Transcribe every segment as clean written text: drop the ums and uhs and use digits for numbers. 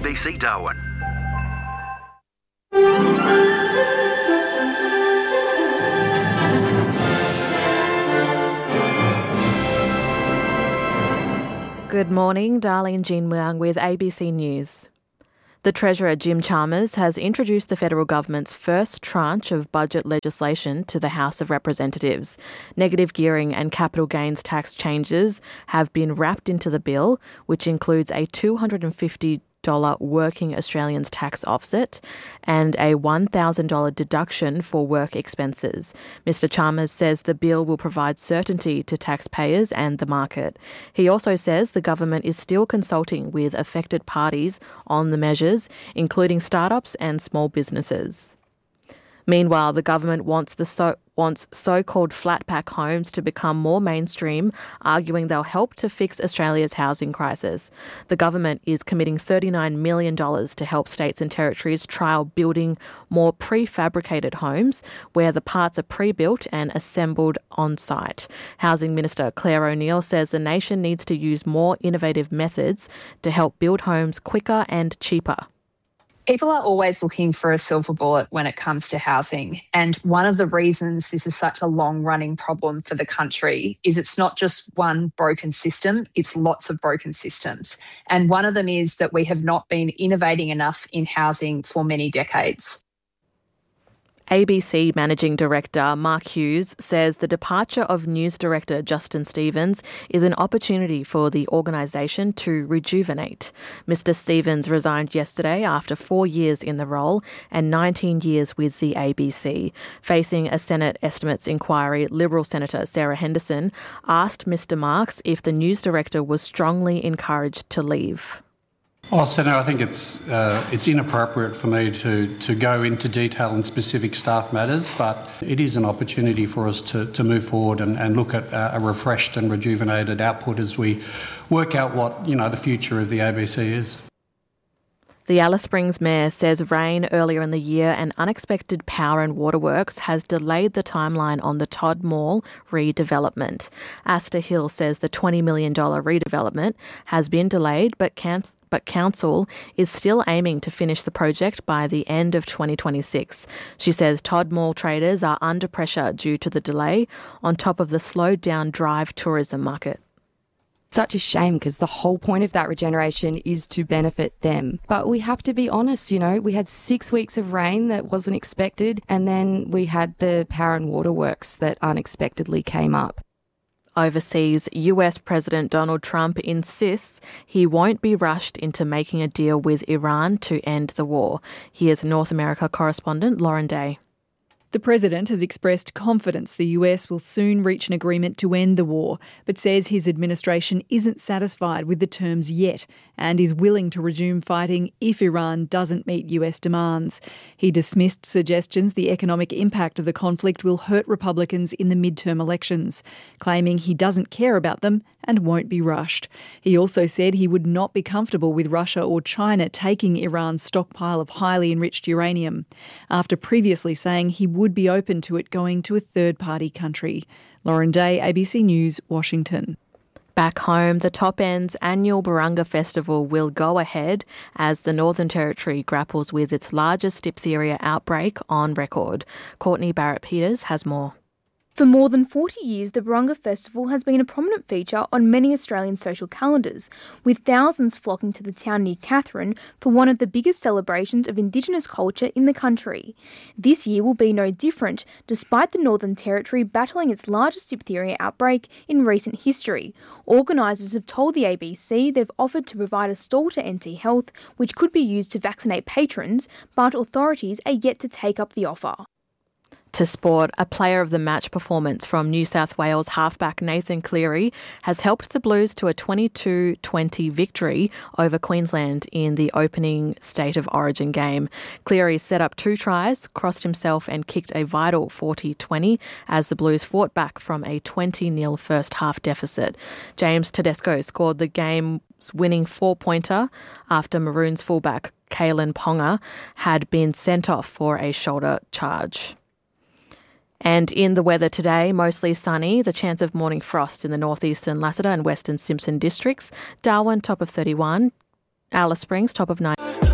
ABC Darwin. Good morning, Darlene Jean Muang with ABC News. The Treasurer, Jim Chalmers, has introduced the federal government's first tranche of budget legislation to the House of Representatives. Negative gearing and capital gains tax changes have been wrapped into the bill, which includes a $250 working Australians tax offset and a $1,000 deduction for work expenses. Mr. Chalmers says the bill will provide certainty to taxpayers and the market. He also says the government is still consulting with affected parties on the measures, including startups and small businesses. Meanwhile, the government wants so-called flat pack homes to become more mainstream, arguing they'll help to fix Australia's housing crisis. The government is committing $39 million to help states and territories trial building more prefabricated homes where the parts are pre-built and assembled on site. Housing Minister Claire O'Neil says the nation needs to use more innovative methods to help build homes quicker and cheaper. People are always looking for a silver bullet when it comes to housing. And one of the reasons this is such a long-running problem for the country is it's not just one broken system, it's lots of broken systems. And one of them is that we have not been innovating enough in housing for many decades. ABC Managing Director Mark Hughes says the departure of News Director Justin Stevens is an opportunity for the organisation to rejuvenate. Mr. Stevens resigned yesterday after 4 years in the role and 19 years with the ABC. Facing a Senate estimates inquiry, Liberal Senator Sarah Henderson asked Mr. Marks if the News Director was strongly encouraged to leave. Well, Senator, I think it's inappropriate for me to go into detail on specific staff matters, but it is an opportunity for us to move forward and look at a refreshed and rejuvenated output as we work out what the future of the ABC is. The Alice Springs Mayor says rain earlier in the year and unexpected power and waterworks has delayed the timeline on the Todd Mall redevelopment. Astor Hill says the $20 million redevelopment has been delayed, but Council is still aiming to finish the project by the end of 2026. She says Todd Mall traders are under pressure due to the delay, on top of the slowed down drive tourism market. Such a shame because the whole point of that regeneration is to benefit them. But we have to be honest, we had 6 weeks of rain that wasn't expected, and then we had the power and waterworks that unexpectedly came up. Overseas, US President Donald Trump insists he won't be rushed into making a deal with Iran to end the war. Here's North America correspondent Lauren Day. The president has expressed confidence the US will soon reach an agreement to end the war, but says his administration isn't satisfied with the terms yet and is willing to resume fighting if Iran doesn't meet US demands. He dismissed suggestions the economic impact of the conflict will hurt Republicans in the midterm elections, claiming he doesn't care about them and won't be rushed. He also said he would not be comfortable with Russia or China taking Iran's stockpile of highly enriched uranium, after previously saying he would be open to it going to a third-party country. Lauren Day, ABC News, Washington. Back home, the Top End's annual Barunga Festival will go ahead as the Northern Territory grapples with its largest diphtheria outbreak on record. Courtney Barrett-Peters has more. For more than 40 years, the Barunga Festival has been a prominent feature on many Australian social calendars, with thousands flocking to the town near Katherine for one of the biggest celebrations of Indigenous culture in the country. This year will be no different, despite the Northern Territory battling its largest diphtheria outbreak in recent history. Organisers have told the ABC they've offered to provide a stall to NT Health, which could be used to vaccinate patrons, but authorities are yet to take up the offer. To sport, a player of the match performance from New South Wales halfback Nathan Cleary has helped the Blues to a 22-20 victory over Queensland in the opening State of Origin game. Cleary set up 2 tries, crossed himself and kicked a vital 40-20 as the Blues fought back from a 20-0 first half deficit. James Tedesco scored the game's winning 4-pointer after Maroons fullback Kalen Ponga had been sent off for a shoulder charge. And in the weather today, mostly sunny, the chance of morning frost in the northeastern Lassiter and western Simpson districts. Darwin, top of 31. Alice Springs, top of 9.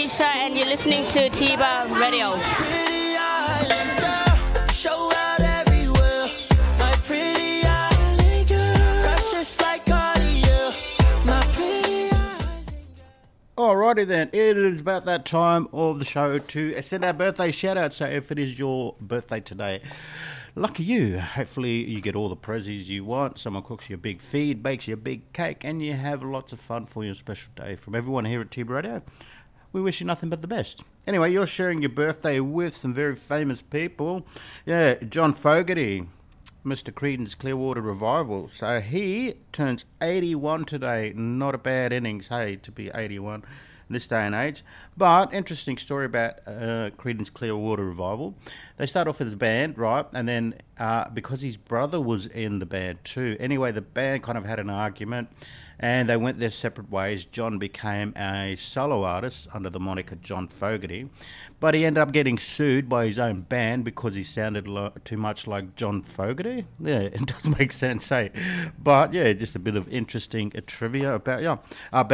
Tisha, and you're listening to Tiba Radio. Pretty island girl, show out everywhere. My pretty island girl, precious like Cartier. My pretty island girl. Alrighty then, it is about that time of the show to send our birthday shout out. So if it is your birthday today, lucky you. Hopefully you get all the prezzies you want. Someone cooks you a big feed, bakes you a big cake, and you have lots of fun for your special day. From everyone here at Tiba Radio, we wish you nothing but the best. Anyway, you're sharing your birthday with some very famous people. Yeah, John Fogerty, Mr. Creedence Clearwater Revival. So he turns 81 today. Not a bad innings, hey, to be 81 this day and age. But interesting story about Creedence Clearwater Revival. They start off as a band, right? And then because his brother was in the band too. Anyway, the band kind of had an argument and they went their separate ways. John became a solo artist under the moniker John Fogerty, but he ended up getting sued by his own band because he sounded too much like John Fogerty. Yeah, it does make sense, eh? But yeah, just a bit of interesting trivia about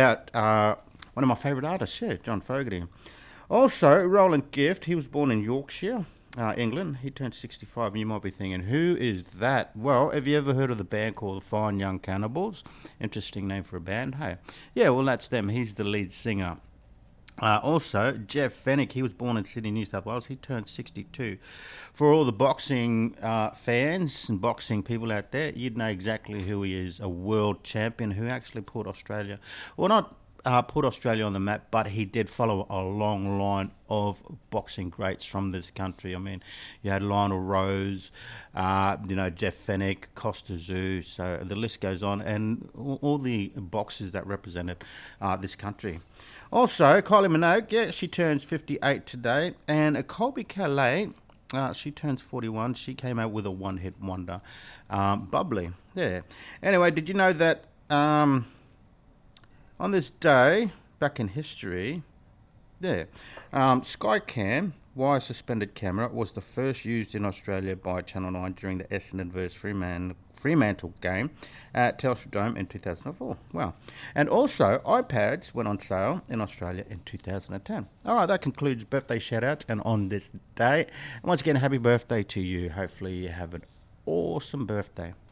one of my favourite artists, John Fogerty. Also, Roland Gift, he was born in Yorkshire, England. He turned 65, and you might be thinking, who is that? Well, have you ever heard of the band called the Fine Young Cannibals? Interesting name for a band, hey? Yeah, well, that's them. He's the lead singer. Also, Jeff Fennick, he was born in Sydney, New South Wales. He turned 62. For all the boxing fans and boxing people out there, you'd know exactly who he is, a world champion who actually put Australia, well, not put Australia on the map, but he did follow a long line of boxing greats from this country. I mean, you had Lionel Rose, Jeff Fennick, Costa Tszyu, so the list goes on, and all the boxers that represented this country. Also, Kylie Minogue, she turns 58 today, and Colby Calais, she turns 41. She came out with a one-hit wonder, Bubbly. Yeah. Anyway, did you know that on this day, back in history, Skycam, wire suspended camera, was the first used in Australia by Channel 9 during the Essendon vs Fremantle game at Telstra Dome in 2004. Wow. And also, iPads went on sale in Australia in 2010. All right, that concludes birthday shout-outs and on this day. And once again, happy birthday to you. Hopefully you have an awesome birthday.